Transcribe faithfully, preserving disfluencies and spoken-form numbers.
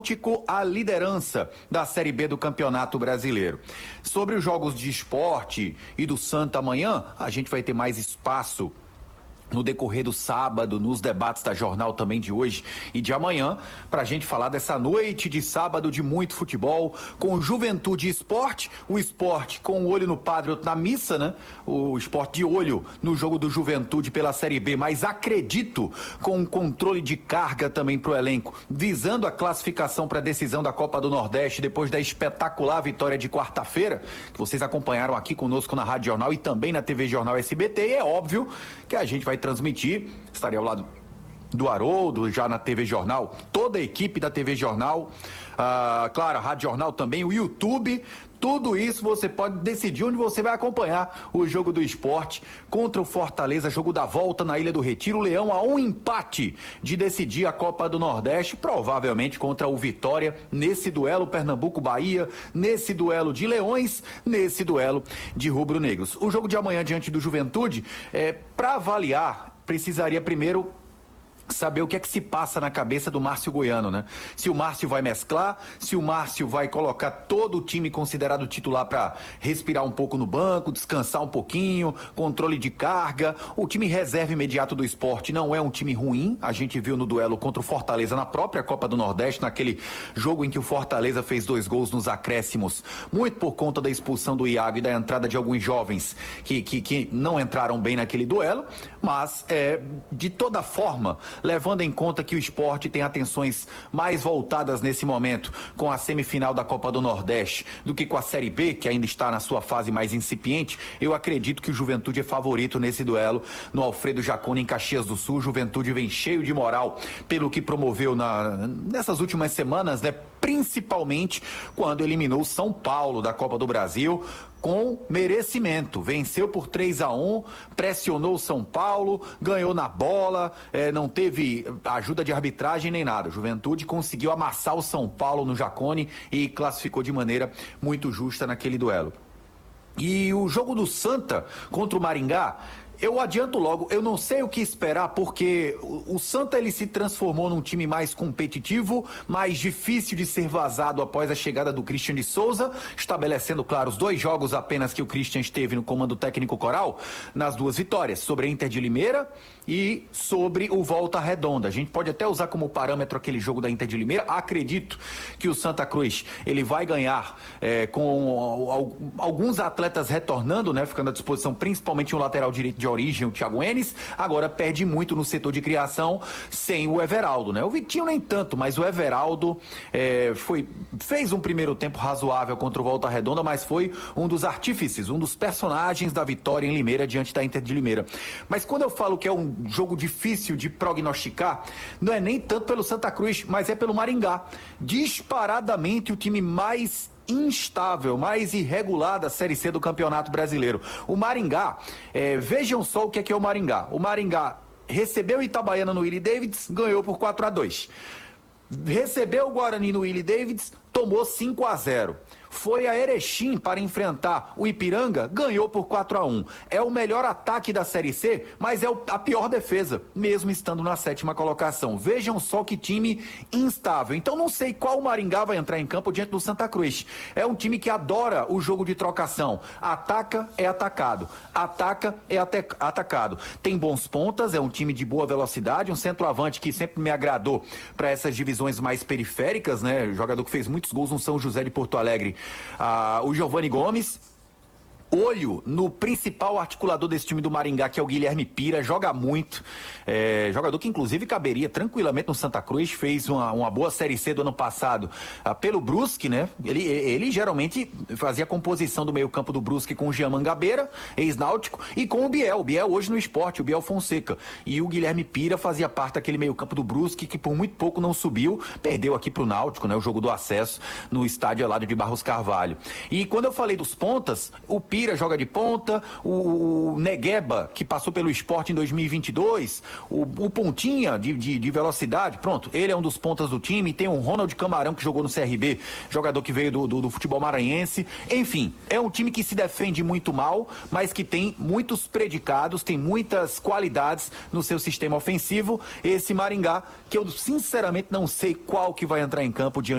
a liderança da Série B do Campeonato Brasileiro. Sobre os jogos de esporte e do Santa amanhã, a gente vai ter mais espaço no decorrer do sábado, nos debates da Jornal também de hoje e de amanhã, para a gente falar dessa noite de sábado de muito futebol, com Juventude e Esporte, o Esporte com o olho no padre, outro na missa, né? O Esporte de olho no jogo do Juventude pela Série B, mas acredito com um controle de carga também para o elenco, visando a classificação para a decisão da Copa do Nordeste, depois da espetacular vitória de quarta-feira, que vocês acompanharam aqui conosco na Rádio Jornal e também na T V Jornal S B T, e é óbvio que a gente vai transmitir, estarei ao lado do Haroldo, já na T V Jornal, toda a equipe da T V Jornal, ah, claro, a Rádio Jornal também, o YouTube, tudo isso você pode decidir onde você vai acompanhar o jogo do Esporte contra o Fortaleza, jogo da volta na Ilha do Retiro, o Leão a um empate de decidir a Copa do Nordeste, provavelmente contra o Vitória, nesse duelo Pernambuco-Bahia, nesse duelo de Leões, nesse duelo de rubro-negros. O jogo de amanhã diante do Juventude, é, para avaliar, precisaria primeiro saber o que é que se passa na cabeça do Márcio Goiano, né? Se o Márcio vai mesclar, se o Márcio vai colocar todo o time considerado titular para respirar um pouco no banco, descansar um pouquinho, controle de carga. O time reserva imediato do Esporte não é um time ruim, a gente viu no duelo contra o Fortaleza na própria Copa do Nordeste, naquele jogo em que o Fortaleza fez dois gols nos acréscimos, muito por conta da expulsão do Iago e da entrada de alguns jovens que, que, que não entraram bem naquele duelo, mas é, de toda forma, levando em conta que o Esporte tem atenções mais voltadas nesse momento com a semifinal da Copa do Nordeste do que com a Série B, que ainda está na sua fase mais incipiente, eu acredito que o Juventude é favorito nesse duelo no Alfredo Jaconi em Caxias do Sul. O Juventude vem cheio de moral pelo que promoveu na, nessas últimas semanas, né? Principalmente quando eliminou o São Paulo da Copa do Brasil com merecimento, venceu por três a um, pressionou o São Paulo, ganhou na bola, eh, não teve ajuda de arbitragem nem nada. O Juventude conseguiu amassar o São Paulo no Jaconi e classificou de maneira muito justa naquele duelo. E o jogo do Santa contra o Maringá, eu adianto logo, eu não sei o que esperar, porque o, o Santa ele se transformou num time mais competitivo, mais difícil de ser vazado após a chegada do Christian de Souza, estabelecendo, claro, os dois jogos apenas que o Christian esteve no comando técnico coral, nas duas vitórias, sobre a Inter de Limeira e sobre o Volta Redonda. A gente pode até usar como parâmetro aquele jogo da Inter de Limeira. Acredito que o Santa Cruz ele vai ganhar é, com alguns atletas retornando, né, ficando à disposição, principalmente o lateral direito de origem, o Thiago Enes. Agora perde muito no setor de criação sem o Everaldo, né? O Vitinho nem tanto, mas o Everaldo é, foi, fez um primeiro tempo razoável contra o Volta Redonda, mas foi um dos artífices, um dos personagens da vitória em Limeira diante da Inter de Limeira. Mas quando eu falo que é um jogo difícil de prognosticar, não é nem tanto pelo Santa Cruz, mas é pelo Maringá. Disparadamente o time mais instável, mais irregular da Série C do Campeonato Brasileiro. O Maringá, é, vejam só o que é, que é o Maringá. O Maringá recebeu o Itabaiana no Willie Davids, ganhou por quatro a dois. Recebeu o Guarani no Willie Davids, tomou cinco a zero. Foi a Erechim para enfrentar o Ipiranga, ganhou por quatro a um. É o melhor ataque da Série C, mas é a pior defesa, mesmo estando na sétima colocação. Vejam só que time instável. Então não sei qual Maringá vai entrar em campo diante do Santa Cruz. É um time que adora o jogo de trocação. Ataca, é atacado. Ataca, é atacado. Tem bons pontas, é um time de boa velocidade, um centroavante que sempre me agradou para essas divisões mais periféricas, né? Jogador que fez muitos gols no São José de Porto Alegre. Ah, o Giovani Gomes, olho no principal articulador desse time do Maringá, que é o Guilherme Pira, joga muito, é, jogador que inclusive caberia tranquilamente no Santa Cruz, fez uma, uma boa Série C do ano passado ah, pelo Brusque, né? Ele, ele geralmente fazia a composição do meio campo do Brusque com o Jean Mangabeira, ex-náutico, e com o Biel, o Biel hoje no Esporte, o Biel Fonseca, e o Guilherme Pira fazia parte daquele meio campo do Brusque, que por muito pouco não subiu, perdeu aqui pro Náutico, né? O jogo do acesso no estádio ao lado de Barros Carvalho. E quando eu falei dos pontas, o Pira joga de ponta, o Negueba, que passou pelo Sport em dois mil e vinte e dois, o, o Pontinha de, de, de velocidade, pronto, ele é um dos pontas do time. Tem o Ronald Camarão, que jogou no C R B, jogador que veio do, do, do futebol maranhense. Enfim, é um time que se defende muito mal, mas que tem muitos predicados, tem muitas qualidades no seu sistema ofensivo. Esse Maringá, que eu sinceramente não sei qual que vai entrar em campo diante